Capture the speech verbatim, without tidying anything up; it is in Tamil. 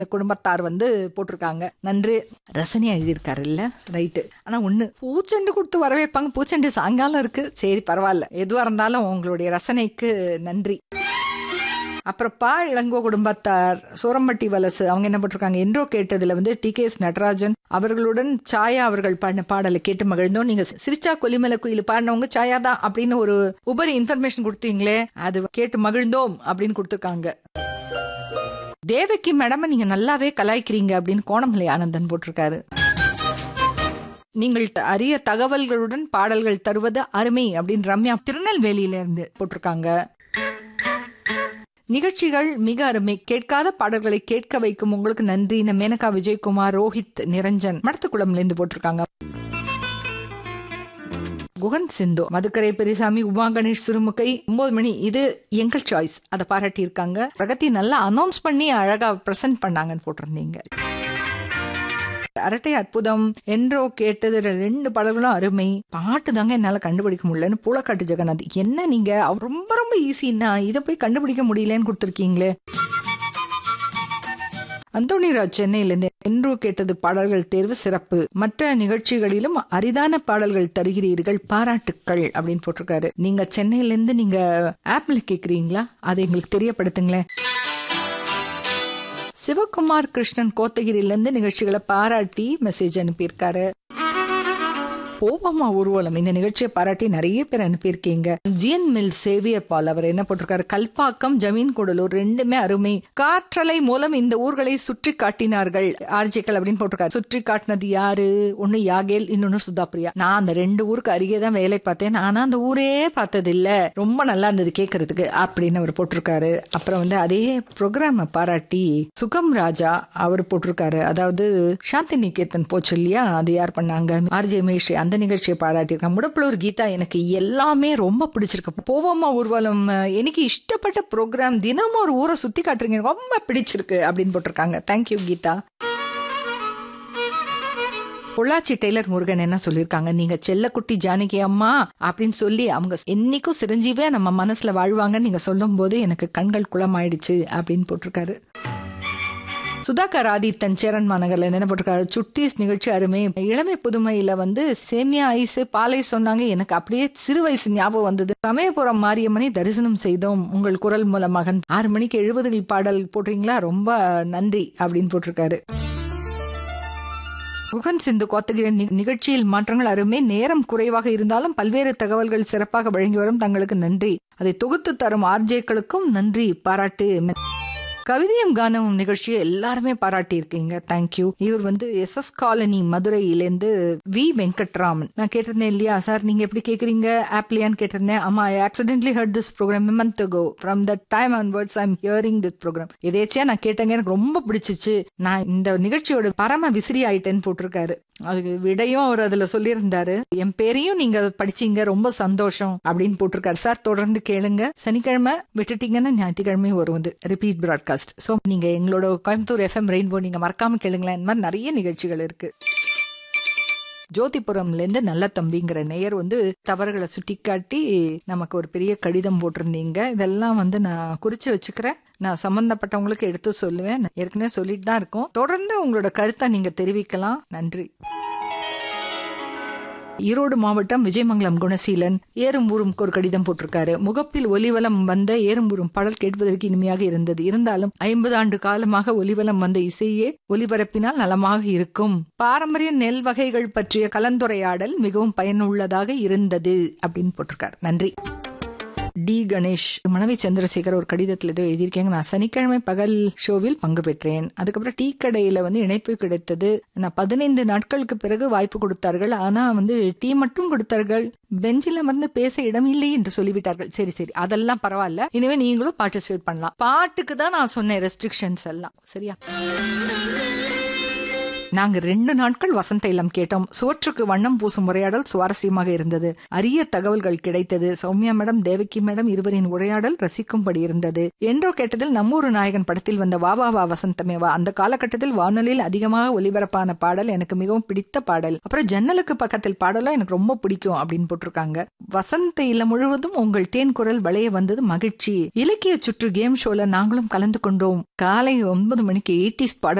குடும்பத்தார் வந்து போட்டிருக்காங்க. நன்றி. ரசனையா எழுதியிருக்காரு இல்ல, ரைட்டு. ஆனா ஒண்ணு, பூச்செண்டு கொடுத்து வரவேற்பாங்க. பூச்செண்டு சாயங்காலம் இருக்கு, சரி பரவாயில்ல, எதுவா இருந்தாலும் உங்களுடைய ரசனைக்கு நன்றி. அப்புறம் பா இளங்கோ குடும்பத்தார் சோரம்பட்டி வலசு அவங்க என்ன போட்டிருக்காங்க, என்றோ கேட்டதுல வந்து டி கே எஸ் நடராஜன் அவர்களுடன் சாயா அவர்கள் பாடின பாடலை கேட்டு மகிழ்ந்தோம். நீங்க சிரிச்சா கொல்லிமலை குயில் பாடினவங்க சாயா தான் அப்படின்னு ஒரு உபரி இன்ஃபர்மேஷன் கொடுத்தீங்களே, அது கேட்டு மகிழ்ந்தோம் அப்படின்னு கொடுத்துருக்காங்க. தேவகி மேடம் நீங்க நல்லாவே கலாய்க்கிறீங்க அப்படின்னு கோணமலை ஆனந்தன் போட்டிருக்காரு. நீங்கள் அரிய தகவல்களுடன் பாடல்கள் தருவது அருமை அப்படின்னு ரம்யா திருநெல்வேலியில இருந்து போட்டிருக்காங்க. நிகழ்ச்சிகள் மிக அருமை, கேட்காத பாடல்களை கேட்க வைக்கும் உங்களுக்கு நன்றி. மேனகா விஜயகுமார், ரோஹித் நிரஞ்சன் மடத்துக்குளம்ல இருந்து போட்டிருக்காங்க. குகன் சிந்து, மதுக்கரை பெரியசாமி, உமா கணேஷ் சிறுமுகை, ஒன்பது மணி இது எங்கள் சாய்ஸ், அதை பாராட்டி இருக்காங்க. பிரகதி நல்லா அனௌன்ஸ் பண்ணி அழகா பிரசன்ட் பண்ணாங்கன்னு போட்டிருந்தீங்க. அரட்டை அற்புதம், என்றோ கேட்டது ரெண்டு பாடல்களும் அருமை, பாட்டு தாங்க என்னால கண்டுபிடிக்க முடியலன்னு பூலக்காட்டு ஜெகநாத். என்ன நீங்க ரொம்ப ரொம்ப ஈஸின்னா இதை போய் கண்டுபிடிக்க முடியலன்னு கொடுத்துருக்கீங்களே. அந்தோணிராஜ் சென்னையிலிருந்து, என்றோ கேட்டது பாடல்கள் தேர்வு சிறப்பு, மற்ற நிகழ்ச்சிகளிலும் அரிதான பாடல்கள் தருகிறீர்கள், பாராட்டுக்கள் அப்படின்னு போட்டிருக்காரு. நீங்க சென்னையில இருந்து நீங்க ஆப்ல கேக்குறீங்களா, அதை எங்களுக்கு தெரியப்படுத்துங்களேன். சிவகுமார் கிருஷ்ணன் கோத்தகிரியிலிருந்து நிகழ்ச்சிகளை பாராட்டி மெசேஜ் அனுப்பியிருக்காரு. போவமா ஊர்வலம் இந்த நிகழ்ச்சியை பாராட்டி நிறைய பேர் அனுப்பியிருக்கீங்க. ஜிஎன் மில் சேவியர் பால் அவர் என்ன போட்டிருக்காரு, கல்பாக்கம், ஜமீன் கூடலூர் ரெண்டுமே அருமை, காற்றலை மூலம் இந்த ஊர்களை சுற்றி காட்டினார்கள் ஆர்ஜிக்கள் அப்படின்னு போட்டிருக்காரு. சுற்றி காட்டினது யாரு, ஒன்னு யாகேல், இன்னொன்னு சுதாப்பிரியா. நான் அந்த ரெண்டு ஊருக்கு அருகே தான் வேலை பார்த்தேன், ஆனா அந்த ஊரே பார்த்தது இல்ல, ரொம்ப நல்லா இருந்தது கேட்கறதுக்கு அப்படின்னு அவர் போட்டிருக்காரு. அப்புறம் வந்து அதே ப்ரோக்ராம பாராட்டி சுகம் ராஜா அவர் போட்டிருக்காரு. அதாவது சாந்தி நிகேதன் போச்சு இல்லையா, அது யார் பண்ணாங்க, ஆர்ஜே மேஷ், அந்த நிகழ்ச்சியை பாராட்டியிருக்காங்க. முடப்புலூர் கீதா, எனக்கு எல்லாமே ரொம்ப பிடிச்சிருக்கு, போவோமா ஊர்வலம் எனக்கு இஷ்டப்பட்ட ப்ரோக்ராம், தினமும் ஒரு ஊரை சுத்தி காட்டுறீங்க, ரொம்ப பிடிச்சிருக்கு அப்படின்னு போட்டிருக்காங்க. தேங்க்யூ கீதா. பொள்ளாச்சி டெய்லர் முருகன் என்ன சொல்லியிருக்காங்க, நீங்க செல்லக்குட்டி ஜானகி அம்மா அப்படின்னு சொல்லி அவங்க என்னைக்கும் சிரஞ்சீவே நம்ம மனசுல வாழ்வாங்கன்னு நீங்க சொல்லும் போது எனக்கு கண்கள் குளமாயிடுச்சு அப்படின்னு போட்டிருக்காரு. சுதாகர் ஆதித்தன் சேரன் மாநகர்ல என்ன போட்டிருக்காரு, சுட்டீஸ் நிகழ்ச்சி அருமை, இளமை புதுமையில வந்து சேமியா ஐஸ் பாலை சொன்னாங்க, எனக்கு அப்படியே சிறு வயசு ஞாபகம் வந்தது, சமயபுரம் மாரியம்மனை தரிசனம் செய்தோம் உங்கள் குரல் மூலமாக, ஆறு மணிக்கு எழுபதுகள் பாடல் போடுறீங்களா, ரொம்ப நன்றி அப்படின்னு போட்டிருக்காரு. குகன் சிந்து கோத்தகிரி, நிகழ்ச்சியில் மாற்றங்கள் அருமை, நேரம் குறைவாக இருந்தாலும் பல்வேறு தகவல்கள் சிறப்பாக வழங்கி வரும் தங்களுக்கு நன்றி, அதை தொகுத்து தரும் ஆர்ஜேக்களுக்கும் நன்றி, பாராட்டு. கவிதையும் கானமும் நிகழ்ச்சியை எல்லாருமே பாராட்டி இருக்கீங்க, தேங்க்யூ. இவர் வந்து எஸ் எஸ் காலனி மதுரையிலேருந்து வி வெங்கட்ராமன். நான் கேட்டிருந்தேன் இல்லையா சார் நீங்க எப்படி கேக்குறீங்க ஆப்லியான்னு கேட்டிருந்தேன். ஆமா, ஐ accidentally heard this program a month ago. From that time onwards I'm hearing this program. எதேச்சியா நான் கேட்டேங்க, எனக்கு ரொம்ப பிடிச்சிச்சு, நான் இந்த நிகழ்ச்சியோட பரம விசிறி ஆயிட்டேன்னு போட்டிருக்காரு. அதுக்கு விடையும் அவர் அதுல சொல்லியிருந்தாரு, என் பேரையும் நீங்க படிச்சீங்க, ரொம்ப சந்தோஷம் அப்படின்னு போட்டிருக்காரு. சார் தொடர்ந்து கேளுங்க, சனிக்கிழமை விட்டுட்டீங்கன்னா ஞாயிற்றுக்கிழமை வருவது ரிப்பீட் பிராட்காஸ்ட். ஸோ நீங்க எங்களோட கோயம்புத்தூர் எஃப்எம் ரெயின்போ நீங்க மறக்காம கேளுங்களேன், இந்த மாதிரி நிறைய நிகழ்ச்சிகள் இருக்கு. ஜோதிபுரம்ல இருந்து நல்ல தம்பிங்கிற நேயர் வந்து தவறுகளை சுட்டிக்காட்டி நமக்கு ஒரு பெரிய கடிதம் போட்டிருந்தீங்க. இதெல்லாம் வந்து நான் குறிச்சு வச்சுக்கிறேன், நான் சம்பந்தப்பட்டவங்களுக்கு எடுத்து சொல்லுவேன், ஏற்கனவே சொல்லிட்டு தான் இருக்கோம். தொடர்ந்து உங்களோட கருத்தை நீங்க தெரிவிக்கலாம். நன்றி. ஈரோடு மாவட்டம் விஜயமங்கலம் குணசீலன் ஏறும் ஊரும்க்கு ஒரு கடிதம் போட்டிருக்காரு. முகப்பில் ஒலிவலம் வந்த ஏறும் ஊரும் பாடல் கேட்பதற்கு இனிமையாக இருந்தது, இருந்தாலும் ஐம்பது ஆண்டு காலமாக ஒலிவலம் வந்த இசையே ஒலிபரப்பினால் நலமாக இருக்கும். பாரம்பரிய நெல் வகைகள் பற்றிய கலந்துரையாடல் மிகவும் பயனுள்ளதாக இருந்தது அப்படின்னு போட்டிருக்காரு. நன்றி. டி கணேஷ், மனைவி சந்திரசேகர் ஒரு கடிதத்தில் ஏதோ எழுதியிருக்கேங்க, நான் சனிக்கிழமை பகல் ஷோவில் பங்கு பெற்றேன், அதுக்கப்புறம் டீ கடையில வந்து இணைப்பு கிடைத்தது, நான் பதினைந்து நாட்களுக்கு பிறகு வாய்ப்பு கொடுத்தார்கள், ஆனா வந்து டீ மட்டும் கொடுத்தார்கள், பெஞ்சில வந்து பேச இடமில்லை என்று சொல்லிவிட்டார்கள். சரி சரி அதெல்லாம் பரவாயில்ல, இனிமே நீங்களும் பார்ட்டிசிபேட் பண்ணலாம். பாட்டுக்கு தான் நான் சொன்னேன் ரெஸ்ட்ரிக்ஷன்ஸ் எல்லாம், சரியா? நாங்க ரெண்டு நாட்கள் வசந்த இல்லம் கேட்டோம். சுவற்றுக்கு வண்ணம் பூசும் உரையாடல் சுவாரஸ்யமாக இருந்தது. அரிய தகவல்கள் கிடைத்தது. சௌமியா மேடம், தேவகி மேடம் இருவரின் உரையாடல் ரசிக்கும்படி இருந்தது. என்றோ கேட்டதில் நம்மூரு நாயகன் படத்தில் வந்த வா வா வா வசந்தமேவா, அந்த காலகட்டத்தில் வானொலியில் அதிகமாக ஒலிபரப்பான பாடல், எனக்கு மிகவும் பிடித்த பாடல். அப்புறம் ஜன்னலுக்கு பக்கத்தில் பாடலும் எனக்கு ரொம்ப பிடிக்கும் அப்படின்னு போட்டிருக்காங்க. வசந்த இல்லம் முழுவதும் உங்கள் தேன் குரல் வளைய வந்தது மகிழ்ச்சி. இலக்கிய சுற்று கேம் ஷோல நாங்களும் கலந்து கொண்டோம். காலை ஒன்பது மணிக்கு எயிட்டிஸ் பாடல்